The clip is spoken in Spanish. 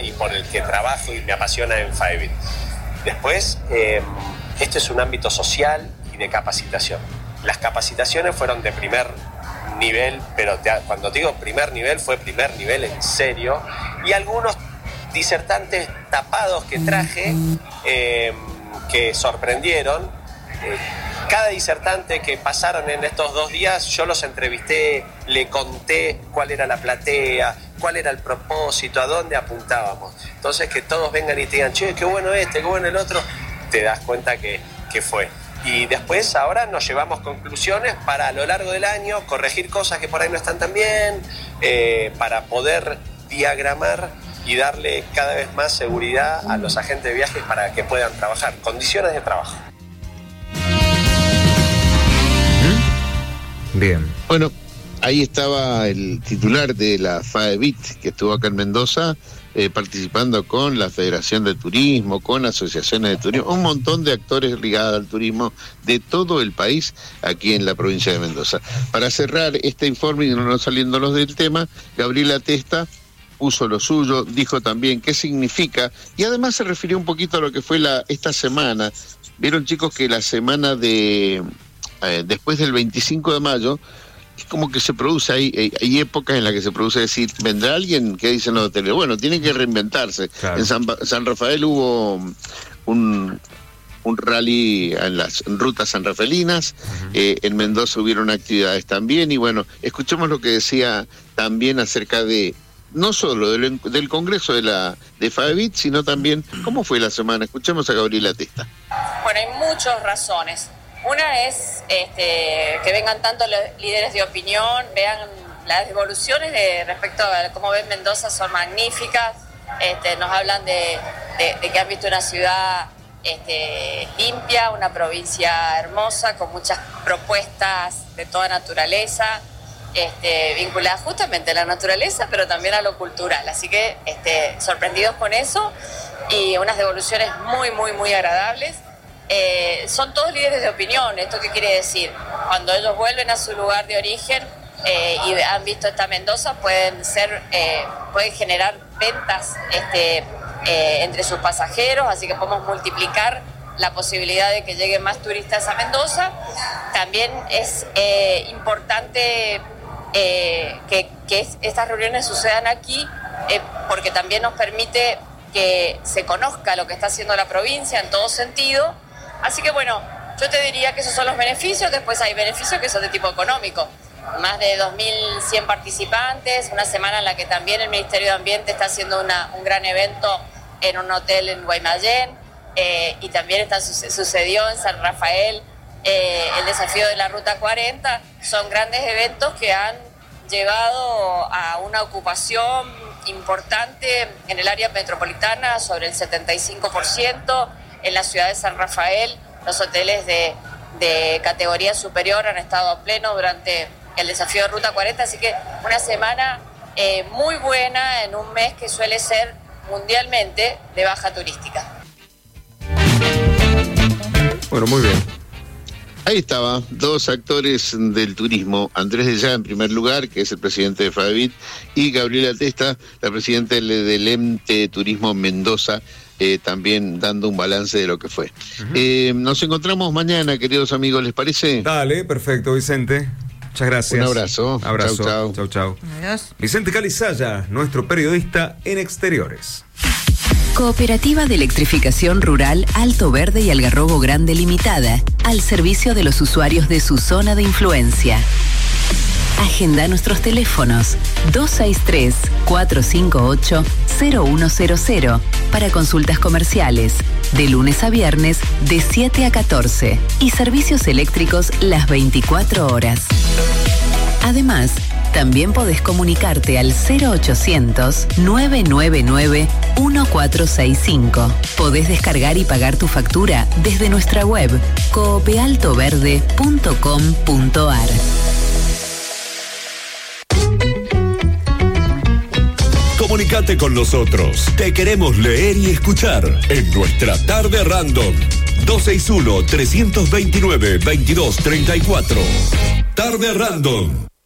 y por el que trabajo y me apasiona en Firebit. Después, este es un ámbito social y de capacitación. Las capacitaciones fueron de primer nivel, pero cuando digo primer nivel, fue primer nivel en serio, y algunos disertantes tapados que traje que sorprendieron. Cada disertante que pasaron en estos 2 días, yo los entrevisté, le conté cuál era la platea, cuál era el propósito, a dónde apuntábamos. Entonces, que todos vengan y te digan, che, qué bueno este, qué bueno el otro, te das cuenta que fue. Y después, ahora nos llevamos conclusiones para a lo largo del año corregir cosas que por ahí no están tan bien, para poder diagramar y darle cada vez más seguridad a los agentes de viajes para que puedan trabajar, condiciones de trabajo. Bien. Bueno, ahí estaba el titular de la FAEBIT, que estuvo acá en Mendoza, participando con la Federación de Turismo, con asociaciones de turismo, un montón de actores ligados al turismo de todo el país aquí en la provincia de Mendoza. Para cerrar este informe y no saliéndonos del tema, Gabriela Testa puso lo suyo, dijo también qué significa, y además se refirió un poquito a lo que fue esta semana. Vieron, chicos, que la semana de después del 25 de mayo es como que se produce, hay épocas en las que se produce, decir, vendrá alguien, ¿qué dicen los hoteles? Bueno, tienen que reinventarse. Claro. En San Rafael hubo un rally en las rutas sanrafaelinas, en Mendoza hubieron actividades también, y bueno, escuchemos lo que decía también acerca de no solo del Congreso de FAEBIT, sino también cómo fue la semana. Escuchemos a Gabriela Testa. Bueno, hay muchas razones. Una es que vengan tanto los líderes de opinión, vean las evoluciones respecto a cómo ven Mendoza, son magníficas. Nos hablan de que han visto una ciudad limpia, una provincia hermosa, con muchas propuestas de toda naturaleza, vinculadas justamente a la naturaleza, pero también a lo cultural. Así que sorprendidos con eso, y unas devoluciones muy, muy, muy agradables. Son todos líderes de opinión. ¿Esto qué quiere decir? Cuando ellos vuelven a su lugar de origen y han visto esta Mendoza, pueden generar ventas entre sus pasajeros, así que podemos multiplicar la posibilidad de que lleguen más turistas a Mendoza. También es importante que estas reuniones sucedan aquí, porque también nos permite que se conozca lo que está haciendo la provincia en todo sentido. Así que bueno, yo te diría que esos son los beneficios. Después hay beneficios que son de tipo económico. Más de 2.100 participantes, una semana en la que también el Ministerio de Ambiente está haciendo un gran evento en un hotel en Guaymallén, y también sucedió en San Rafael el desafío de la Ruta 40. Son grandes eventos que han llevado a una ocupación importante en el área metropolitana, sobre el 75%. En la ciudad de San Rafael, los hoteles de categoría superior han estado a pleno durante el desafío de Ruta 40, así que una semana muy buena en un mes que suele ser mundialmente de baja turística. Bueno, muy bien. Ahí estaba, 2 actores del turismo, Andrés de Ya en primer lugar, que es el presidente de FAEBIT, y Gabriela Testa, la presidenta del ente Turismo Mendoza, también dando un balance de lo que fue. Nos encontramos mañana, queridos amigos, ¿les parece? Dale, perfecto, Vicente. Muchas gracias. Un abrazo. Abrazo. Chau. Adiós. Vicente Calizaya, nuestro periodista en exteriores. Cooperativa de Electrificación Rural Alto Verde y Algarrobo Grande Limitada, al servicio de los usuarios de su zona de influencia. Agenda nuestros teléfonos 263-458-0100 para consultas comerciales, de lunes a viernes de 7 a 14 y servicios eléctricos las 24 horas. Además, también podés comunicarte al 0800-999-1465. Podés descargar y pagar tu factura desde nuestra web coopealtoverde.com.ar. Comunicate con nosotros. Te queremos leer y escuchar en nuestra tarde random. 261-329-2234. Tarde random.